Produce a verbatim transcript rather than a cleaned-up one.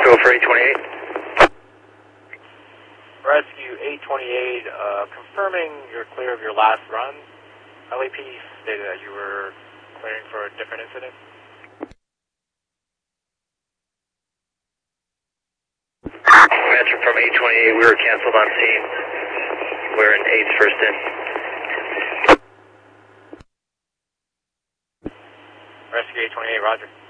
Go for eight twenty-eight. Rescue eight twenty-eight, uh, confirming you're clear of your last run. L A P stated that you were clearing for a different incident. Metric from eight twenty-eight, we were canceled on scene. We're in eight's first in. Rescue eight twenty-eight, roger.